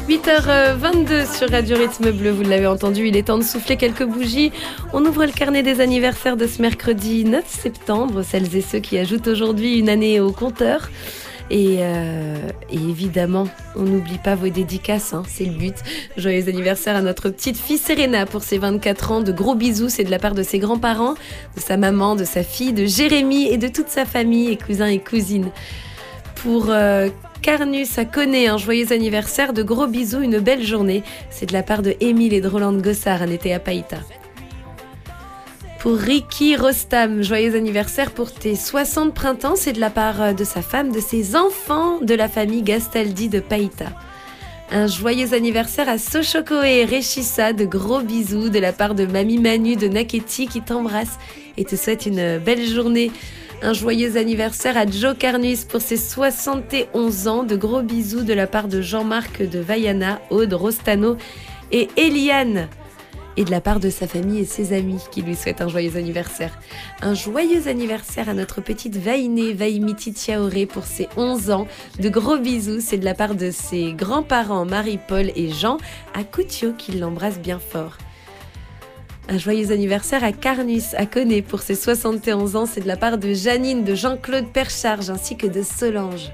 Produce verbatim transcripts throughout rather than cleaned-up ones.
huit heures vingt-deux sur Radio Rythme Bleu, vous l'avez entendu, il est temps de souffler quelques bougies. On ouvre le carnet des anniversaires de ce mercredi neuf septembre, celles et ceux qui ajoutent aujourd'hui une année au compteur. Et, euh, et évidemment, on n'oublie pas vos dédicaces, hein, c'est le but. Joyeux anniversaire à notre petite fille Serena pour ses vingt-quatre ans. De gros bisous, c'est de la part de ses grands-parents, de sa maman, de sa fille, de Jérémy et de toute sa famille et cousins et cousines. Pour euh, Carnus à Connay, un joyeux anniversaire, de gros bisous, une belle journée. C'est de la part de Émile et de Roland de Gossard, un été à Païta. Pour Ricky Rostam, joyeux anniversaire pour tes soixante printemps, c'est de la part de sa femme, de ses enfants, de la famille Gastaldi de Païta. Un joyeux anniversaire à Sochoko et Réchissa, de gros bisous de la part de Mamie Manu de Naketi qui t'embrasse et te souhaite une belle journée. Un joyeux anniversaire à Joe Carnus pour ses soixante et onze ans, de gros bisous de la part de Jean-Marc de Vaiana, Aude, Rostano et Eliane. Et de la part de sa famille et ses amis qui lui souhaitent un joyeux anniversaire. Un joyeux anniversaire à notre petite Vainé, Vaimiti Tiaoré pour ses onze ans. De gros bisous, c'est de la part de ses grands-parents Marie-Paul et Jean à Coutio qui l'embrassent bien fort. Un joyeux anniversaire à Carnus, à Connay pour ses soixante et onze ans, c'est de la part de Janine, de Jean-Claude Percharge ainsi que de Solange.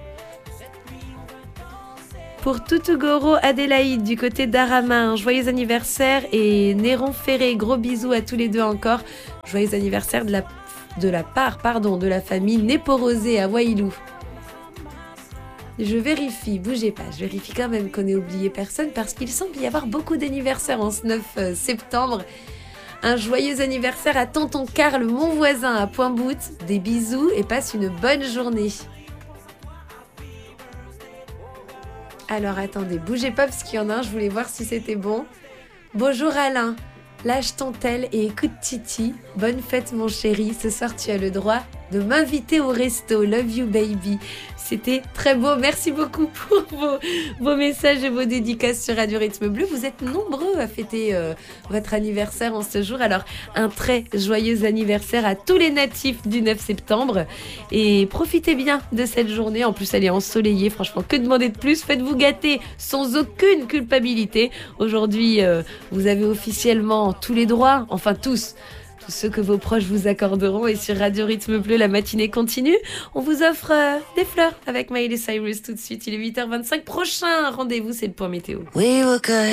Pour Toutugoro Adélaïde du côté d'Arama, un joyeux anniversaire et Néron Ferré, gros bisous à tous les deux encore. Joyeux anniversaire de la, de la part pardon, de la famille Néporosé à Wailou. Je vérifie, bougez pas, je vérifie quand même qu'on n'ait oublié personne parce qu'il semble y avoir beaucoup d'anniversaires en ce neuf septembre. Un joyeux anniversaire à tonton Karl, mon voisin à Pointe-Boute. Des bisous et passe une bonne journée. Alors attendez, bougez pas parce qu'il y en a un, je voulais voir si c'était bon. Bonjour Alain, lâche ton tel et écoute Titi. Bonne fête mon chéri, ce soir tu as le droit de m'inviter au resto. Love you baby. C'était très beau, merci beaucoup pour vos, vos messages et vos dédicaces sur Radio Rythme Bleu. Vous êtes nombreux à fêter euh, votre anniversaire en ce jour. Alors un très joyeux anniversaire à tous les natifs du neuf septembre. Et profitez bien de cette journée. En plus elle est ensoleillée, franchement que demander de plus. Faites-vous gâter sans aucune culpabilité. Aujourd'hui euh, vous avez officiellement tous les droits, enfin tous. Tous ceux que vos proches vous accorderont. Et sur Radio Rythme Bleu, la matinée continue. On vous offre euh, des fleurs avec Miley Cyrus tout de suite. Il est huit heures vingt-cinq. Prochain rendez-vous, c'est le point météo. We were good.